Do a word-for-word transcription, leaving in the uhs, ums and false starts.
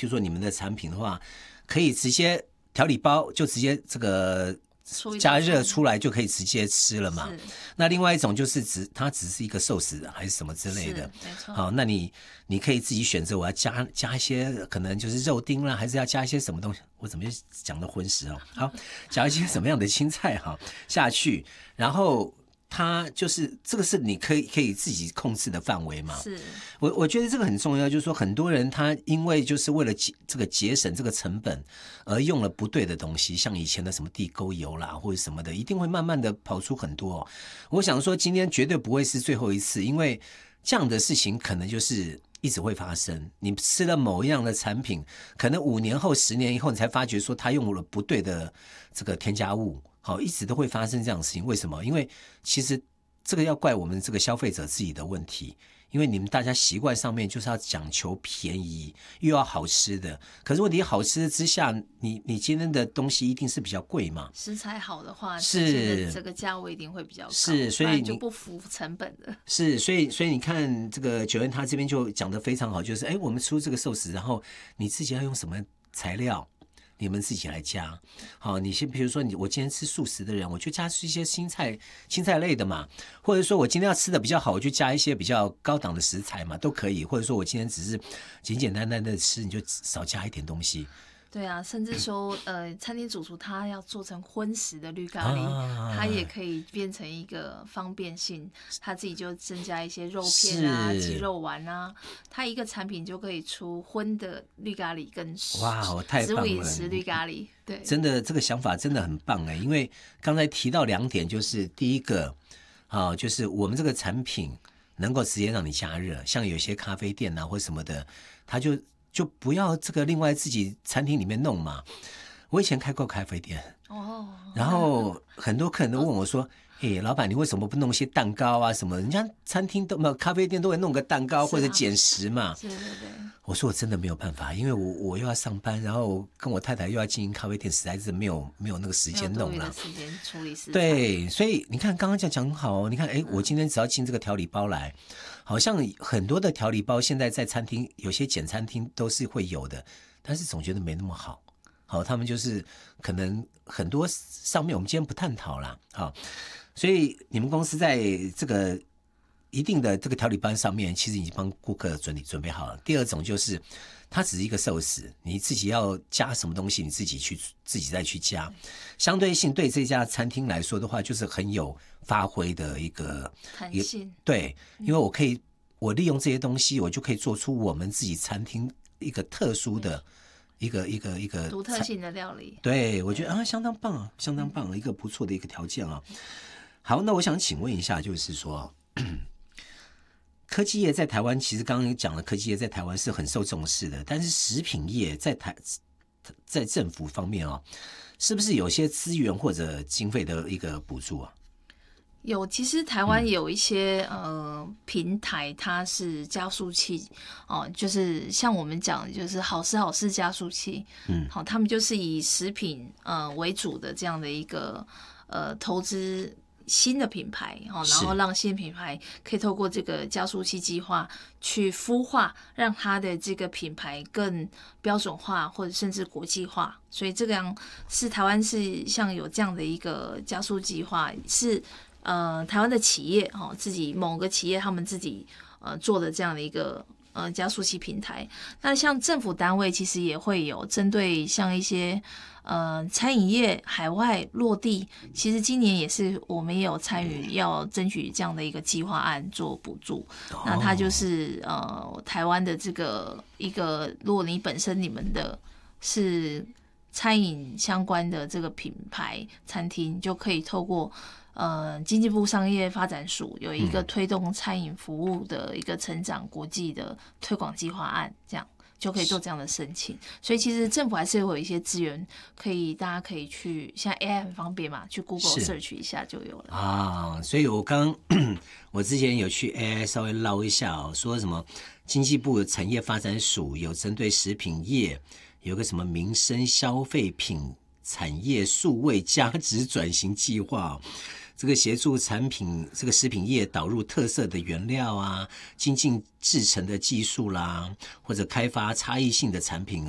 譬如说你们的产品的话，可以直接调理包就直接这个加热出来就可以直接吃了嘛。那另外一种就是只它只是一个寿司还是什么之类的， 没错。 好，那你你可以自己选择，我要加加一些可能就是肉丁啦，还是要加一些什么东西？我怎么又讲的荤食哦？好，加一些什么样的青菜哈下去，然后。它就是这个是你可以可以自己控制的范围嘛？ 是， 我我觉得这个很重要，就是说很多人他因为就是为了这个节省这个成本而用了不对的东西，像以前的什么地沟油啦或者什么的，一定会慢慢的跑出很多、哦。我想说今天绝对不会是最后一次，因为这样的事情可能就是一直会发生。你吃了某一样的产品，可能五年后、十年以后，你才发觉说它用了不对的这个添加物。好，一直都会发生这样的事情，为什么？因为其实这个要怪我们这个消费者自己的问题，因为你们大家习惯上面就是要讲求便宜，又要好吃的，可是问题好吃的之下，你你今天的东西一定是比较贵嘛。 食材好的话， 是这个价位一定会比较高， 是，所以你就不符成本的。 是，所以所以你看这个九恩他这边就讲得非常好，就是哎，我们出这个寿司，然后你自己要用什么材料？你们自己来加，好，你先比如说你我今天吃素食的人，我就加一些青菜青菜类的嘛，或者说我今天要吃的比较好，我就加一些比较高档的食材嘛，都可以。或者说我今天只是简简单单的吃，你就少加一点东西。 对啊，甚至说，呃，餐厅主厨他要做成荤食的绿咖喱， 啊、 他也可以变成一个方便性，他自己就增加一些肉片啊、鸡肉丸啊，他一个产品就可以出荤的绿咖喱跟哇，太棒了！ 植物饮食绿咖喱，对， 真的这个想法真的很棒哎，因为刚才提到两点，就是第一个，啊，就是我们这个产品能够直接让你加热，像有些咖啡店啊或什么的，他就。就不要这个另外自己餐厅里面弄嘛。我以前开过咖啡店，哦，然后很多客人都问我说：“嘿，老板，你为什么不弄些蛋糕啊什么？人家餐厅都没有，咖啡店都会弄个蛋糕或者减食嘛。” 对对对。 我说我真的没有办法，因为我我又要上班，然后跟我太太又要经营咖啡店，实在是没有没有那个时间弄了。 时间处理食材。 对，所以你看刚刚这样讲很好哦。你看，哎，我今天只要进这个调理包来。好像很多的调理包现在在餐厅有些简餐厅都是会有的，但是总觉得没那么好。好，他们就是可能很多上面我们今天不探讨啦。好，所以你们公司在这个一定的这个调理班上面，其实已经帮顾客准准备好了。第二种就是它只是一个寿司，你自己要加什么东西，你自己去自己再去加。相对性对这家餐厅来说的话，就是很有发挥的一个弹性。 对，因为我可以我利用这些东西，我就可以做出我们自己餐厅一个特殊的一个一个一个独特性的料理。 对，我觉得啊相当棒啊，相当棒，一个不错的一个条件啊。好，那我想请问一下，就是说。科技业在台湾，其实刚刚讲了，科技业在台湾是很受重视的，但是食品业在台在政府方面啊、哦，是不是有些资源或者经费的一个补助啊？ 有，其实台湾有一些、嗯、呃平台，它是加速器哦、呃，就是像我们讲的，就是好事好事加速器，嗯，好，他们就是以食品呃为主的这样的一个呃投资。新的品牌，然后让新品牌可以透过这个加速器计划去孵化，让它的这个品牌更标准化，或者甚至国际化。所以这个样是台湾是像有这样的一个加速计划，是呃台湾的企业哈自己某个企业他们自己呃做的这样的一个呃加速器平台。那像政府单位其实也会有针对像一些。呃，餐饮业海外落地，其实今年也是我们也有参与，要争取这样的一个计划案做补助。哦、那它就是呃，台湾的这个一个，如果你本身你们的是餐饮相关的这个品牌餐厅，就可以透过呃经济部商业发展署有一个推动餐饮服务的一个成长国际的推广计划案，这样。就可以做这样的申请，所以其实政府还是有一些资源，可以大家可以去，现在 A I 很方便嘛，去 Google search 一下就有了啊。所以我刚我之前有去 A I 稍微捞一下哦，说什么经济部产业发展署有针对食品业有个什么民生消费品产业数位价值转型计划。这个协助产品这个食品业导入特色的原料啊，精进制成的技术啦，或者开发差异性的产品